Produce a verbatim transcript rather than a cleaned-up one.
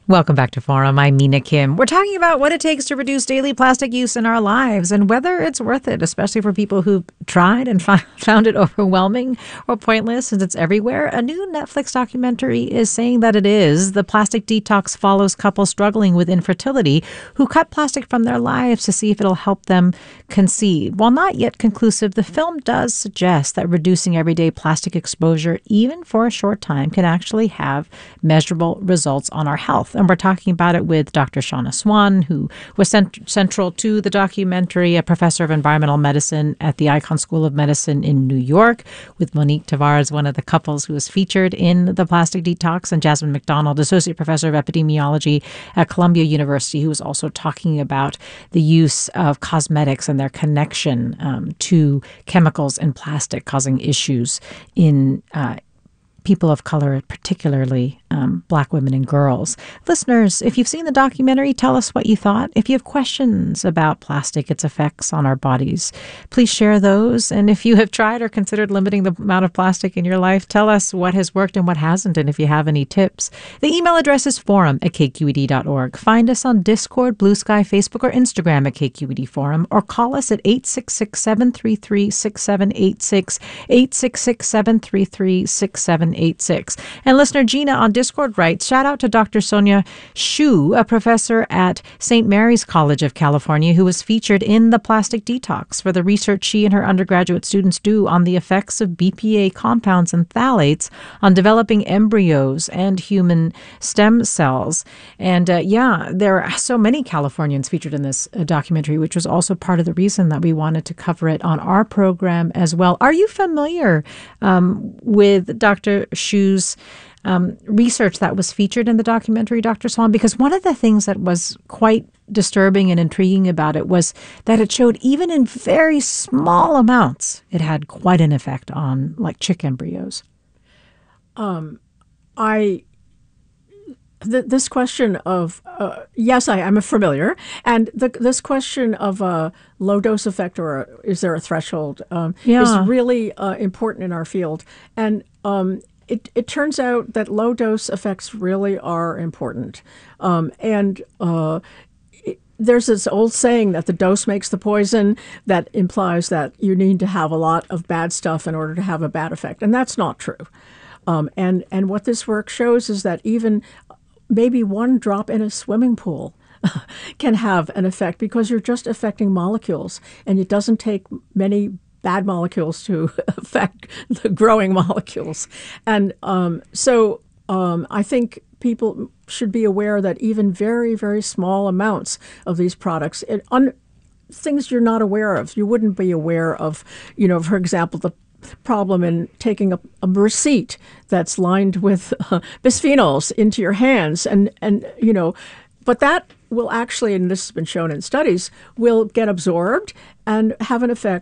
Welcome back to Forum. I'm Mina Kim. We're talking about what it takes to reduce daily plastic use in our lives and whether it's worth it, especially for people who've tried and fi- found it overwhelming or pointless since it's everywhere. A new Netflix documentary is saying that it is. The Plastic Detox follows couples struggling with infertility who cut plastic from their lives to see if it'll help them conceive. While not yet conclusive, the film does suggest that reducing everyday plastic exposure, even for a short time, can actually have measurable results on our health. And we're talking about it with Doctor Shauna Swan, who was cent- central to the documentary, a professor of environmental medicine at the Icahn School of Medicine in New York, with Monique Tavares, one of the couples who was featured in the Plastic Detox, and Jasmine McDonald, associate professor of epidemiology at Columbia University, who was also talking about the use of cosmetics and their connection um, to chemicals in plastic causing issues in uh, people of color, particularly um, Black women and girls. Listeners, if you've seen the documentary, tell us what you thought. If you have questions about plastic, its effects on our bodies, please share those. And if you have tried or considered limiting the amount of plastic in your life, tell us what has worked and what hasn't, and if you have any tips. The email address is forum at k q e d dot org. Find us on Discord, Blue Sky, Facebook, or Instagram at K Q E D Forum, or call us at eight six six, seven three three, six seven eight six, eight six six, seven three three, six seven eight six. And listener Gina on Discord writes, shout out to Doctor Sonia Shu, a professor at Saint Mary's College of California, who was featured in the Plastic Detox for the research she and her undergraduate students do on the effects of B P A compounds and phthalates on developing embryos and human stem cells. And uh, yeah, there are so many Californians featured in this uh, documentary, which was also part of the reason that we wanted to cover it on our program as well. Are you familiar um, with Doctor Shu's Um, research that was featured in the documentary, Doctor Swan? Because one of the things that was quite disturbing and intriguing about it was that it showed even in very small amounts, it had quite an effect on like chick embryos. Um, I th- this question of uh, yes, I am familiar, and the, this question of a low dose effect or a, is there a threshold um, Yeah. is really uh, important in our field, and um, It, it turns out that low dose effects really are important. Um, and uh, it, there's this old saying that the dose makes the poison that implies that you need to have a lot of bad stuff in order to have a bad effect. And that's not true. Um, and, and what this work shows is that even maybe one drop in a swimming pool can have an effect because you're just affecting molecules. And it doesn't take many bad molecules to affect the growing molecules. And um, so um, I think people should be aware that even very, very small amounts of these products, it, un, things you're not aware of, you wouldn't be aware of, you know, for example, the problem in taking a, a receipt that's lined with uh, bisphenols into your hands. And, and, you know, but that will actually, and this has been shown in studies, will get absorbed and have an effect